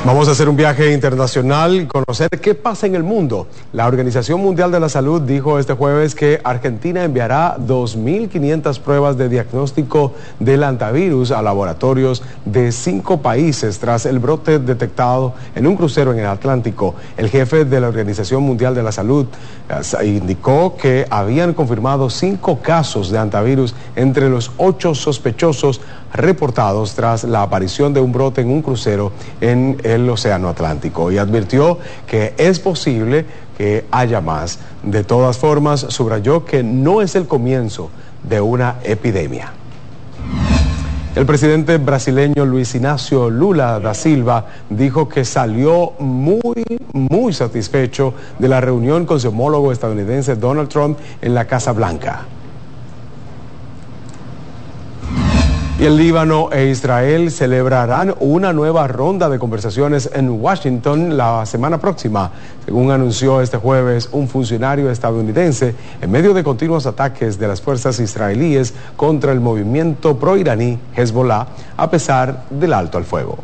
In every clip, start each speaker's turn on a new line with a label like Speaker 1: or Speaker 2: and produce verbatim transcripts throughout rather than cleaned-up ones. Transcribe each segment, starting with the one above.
Speaker 1: Vamos a hacer un viaje internacional y conocer qué pasa en el mundo. La Organización Mundial de la Salud dijo este jueves que Argentina enviará dos mil quinientas pruebas de diagnóstico del hantavirus a laboratorios de cinco países tras el brote detectado en un crucero en el Atlántico. El jefe de la Organización Mundial de la Salud eh, indicó que habían confirmado cinco casos de hantavirus entre los ocho sospechosos reportados tras la aparición de un brote en un crucero en el Océano Atlántico, y advirtió que es posible que haya más. De todas formas, subrayó que no es el comienzo de una epidemia. El presidente brasileño Luis Inácio Lula da Silva dijo que salió muy, muy satisfecho de la reunión con su homólogo estadounidense Donald Trump en la Casa Blanca. Y el Líbano e Israel celebrarán una nueva ronda de conversaciones en Washington la semana próxima, según anunció este jueves un funcionario estadounidense, en medio de continuos ataques de las fuerzas israelíes contra el movimiento proiraní Hezbollah, a pesar del alto al fuego.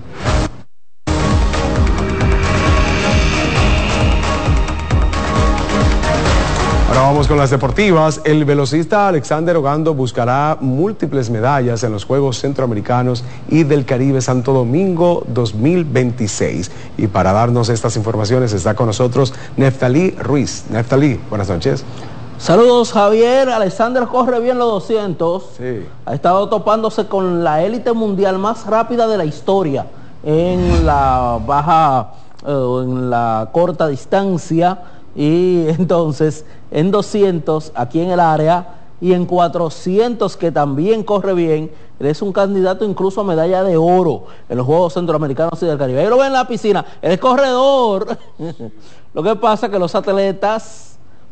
Speaker 1: Ahora vamos con las deportivas. El velocista Alexander Ogando buscará múltiples medallas en los Juegos Centroamericanos y del Caribe Santo Domingo dos mil veintiséis. Y para darnos estas informaciones está con nosotros Neftalí Ruiz. Neftalí, buenas noches.
Speaker 2: Saludos, Javier. Alexander corre bien los doscientos.
Speaker 1: Sí.
Speaker 2: Ha estado topándose con la élite mundial más rápida de la historia en la baja, eh, en la corta distancia. Y entonces en doscientos aquí en el área y en cuatrocientos, que también corre bien, él es un candidato incluso a medalla de oro en los Juegos Centroamericanos y del Caribe. Ahí lo ven en la piscina, él es corredor. Lo que pasa es que los atletas